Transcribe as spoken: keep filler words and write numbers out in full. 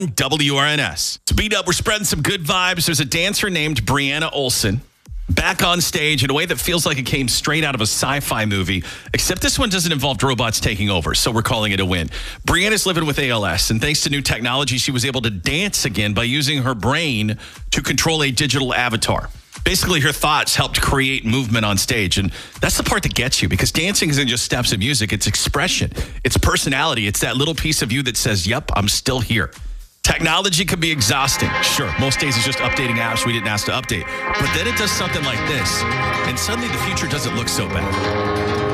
W R N S. To beat up, we're spreading some good vibes. There's a dancer named Brianna Olson back on stage in a way that feels like it came straight out of a sci-fi movie, except this one doesn't involve robots taking over, so we're calling it a win. Brianna's living with A L S, and thanks to new technology, she was able to dance again by using her brain to control a digital avatar. Basically, her thoughts helped create movement on stage, and that's the part that gets you, because dancing isn't just steps of music, it's expression, it's personality, it's that little piece of you that says, yep, I'm still here. Technology can be exhausting. Sure, most days it's just updating apps we didn't ask to update. But then it does something like this, and suddenly the future doesn't look so bad.